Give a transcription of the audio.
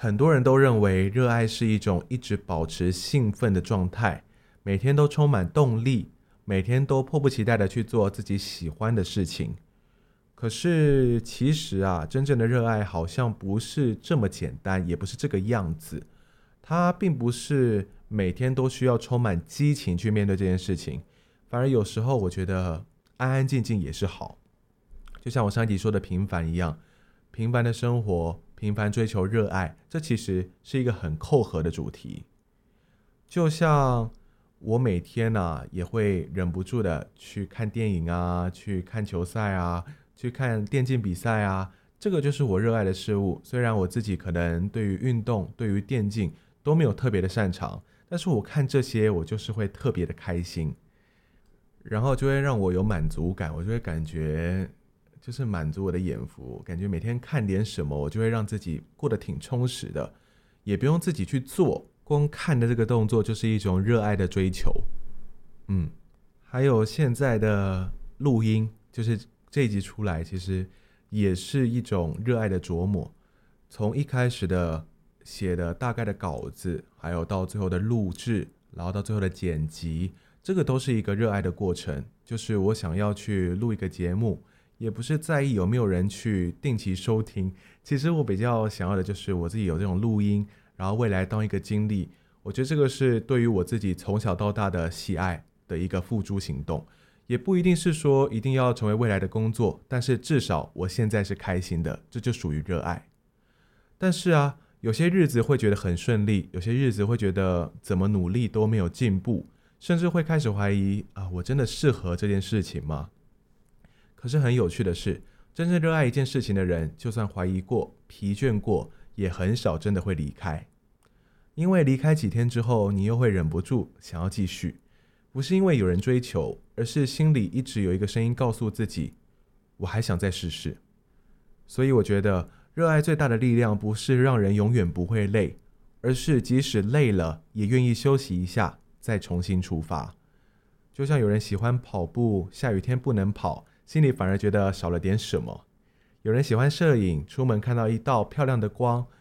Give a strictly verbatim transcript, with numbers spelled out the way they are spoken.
很多人都认为热爱是一种一直保持兴奋的状态，每天都充满动力，每天都迫不及待的去做自己喜欢的事情。可是其实啊，真正的热爱好像不是这么简单，也不是这个样子。它并不是每天都需要充满激情去面对这件事情，反而有时候我觉得安安静静也是好。就像我上一集说的平凡一样，平凡的生活，平凡追求热爱，这其实是一个很扣合的主题。就像我每天啊也会忍不住的去看电影啊，去看球赛啊，去看电竞比赛啊，这个就是我热爱的事物。虽然我自己可能对于运动，对于电竞都没有特别的擅长，但是我看这些我就是会特别的开心，然后就会让我有满足感，我就会感觉就是满足我的眼福，感觉每天看点什么，我就会让自己过得挺充实的，也不用自己去做，光看的这个动作就是一种热爱的追求。嗯，还有现在的录音，就是这一集出来，其实也是一种热爱的琢磨。从一开始的写的大概的稿子，还有到最后的录制，然后到最后的剪辑，这个都是一个热爱的过程。就是我想要去录一个节目，也不是在意有没有人去定期收听，其实我比较想要的就是我自己有这种录音，然后未来当一个经历，我觉得这个是对于我自己从小到大的喜爱的一个付诸行动。也不一定是说一定要成为未来的工作，但是至少我现在是开心的，这就属于热爱。但是啊，有些日子会觉得很顺利，有些日子会觉得怎么努力都没有进步，甚至会开始怀疑啊，我真的适合这件事情吗？可是很有趣的是，真正热爱一件事情的人，就算怀疑过、疲倦过，也很少真的会离开。因为离开几天之后，你又会忍不住想要继续，不是因为有人追求，而是心里一直有一个声音告诉自己，我还想再试试。所以我觉得热爱最大的力量不是让人永远不会累，而是即使累了也愿意休息一下，再重新出发。就像有人喜欢跑步，下雨天不能跑，心里反而觉得少了点什么。有人喜欢摄影，出门看到一道漂亮的光，